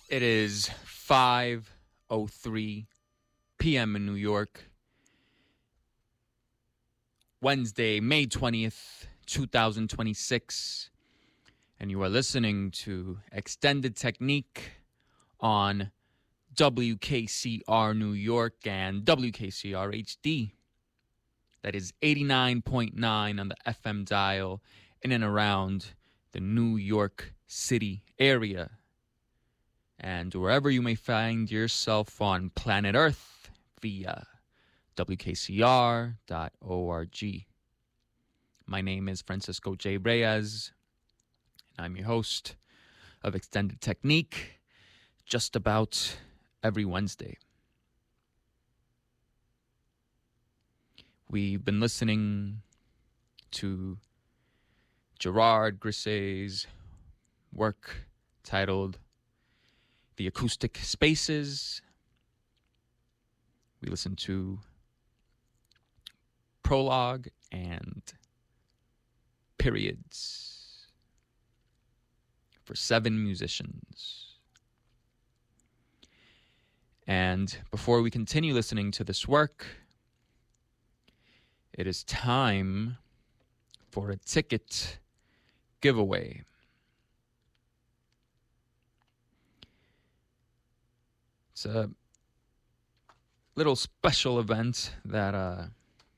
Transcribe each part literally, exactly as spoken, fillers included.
It is five oh three p.m. in New York, Wednesday, May twentieth, twenty twenty-six, and you are listening to Extended Technique on W K C R New York and W K C R H D. That is eighty-nine point nine on the F M dial in and around the New York City area. And wherever you may find yourself on planet Earth via W K C R dot org. My name is Francisco J. Reyes, and I'm your host of Extended Technique just about every Wednesday. We've been listening to Gerard Grisey's work titled The Acoustic Spaces. We listened to Prologue and Periods for seven musicians. And before we continue listening to this work, it is time for a ticket giveaway. It's a little special event that uh,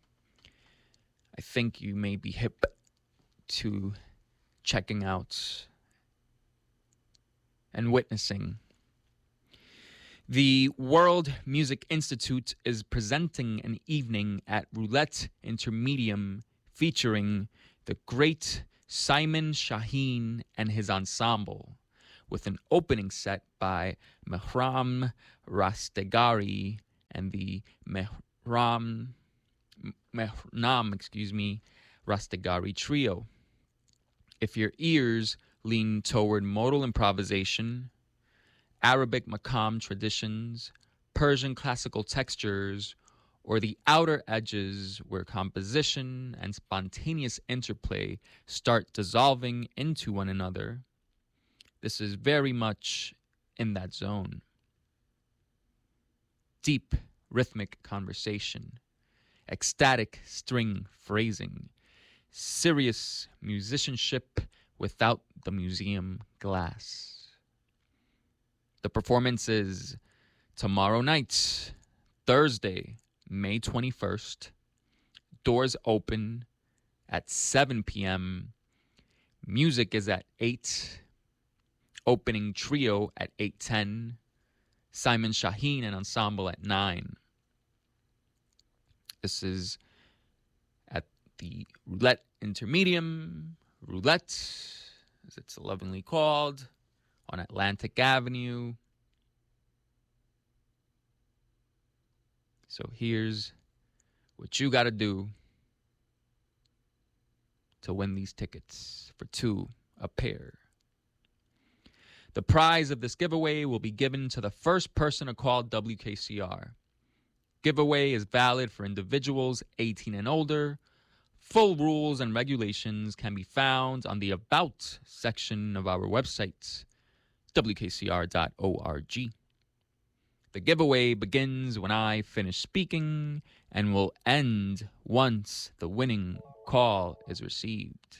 I think you may be hip to checking out and witnessing. The World Music Institute is presenting an evening at Roulette Intermedium featuring the great Simon Shaheen and his ensemble, with an opening set by Mehram Rastegari and the Mehram, Mehnam, excuse me, Rastegari Trio. If your ears lean toward modal improvisation, Arabic maqam traditions, Persian classical textures, or the outer edges where composition and spontaneous interplay start dissolving into one another, this is very much in that zone. Deep rhythmic conversation, ecstatic string phrasing, serious musicianship without the museum glass. The performance is tomorrow night, Thursday, May twenty-first. Doors open at seven p.m. Music is at eight. Opening trio at eight ten. Simon Shaheen and ensemble at nine. This is at the Roulette Intermedium, Roulette, as it's lovingly called, on Atlantic Avenue. So here's what you got to do to win these tickets for two a pair. The prize of this giveaway will be given to the first person to call W K C R. Giveaway is valid for individuals eighteen and older. Full rules and regulations can be found on the About section of our website, W K C R dot org. The giveaway begins when I finish speaking and will end once the winning call is received.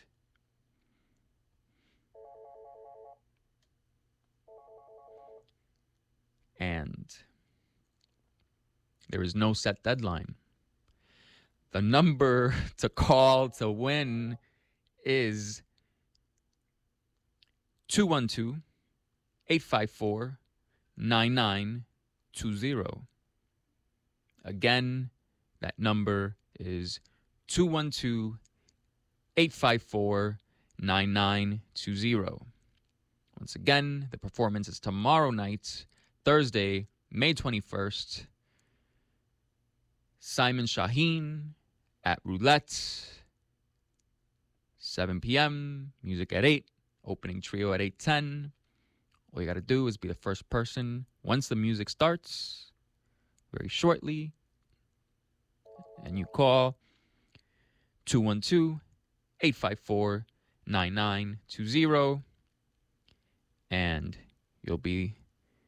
And there is no set deadline. The number to call to win is two one two, eight five four, nine nine two zero. Again, that number is two one two, eight five four, nine nine two zero. Once again, the performance is tomorrow night, Thursday, May twenty-first. Simon Shaheen at Roulette, seven p.m., music at eight, opening trio at eight ten. All you got to do is be the first person once the music starts, very shortly, and you call two one two, eight five four, nine nine two zero, and you'll be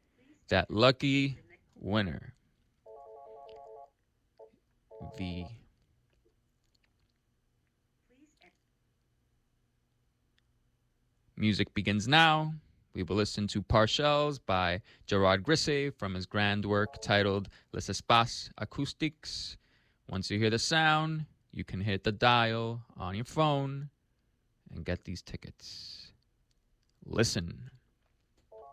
that lucky winner. The music begins now. We will listen to Partials by Gerard Grisset from his grand work titled Les Espaces Acoustiques. Once you hear the sound, you can hit the dial on your phone and get these tickets. Listen.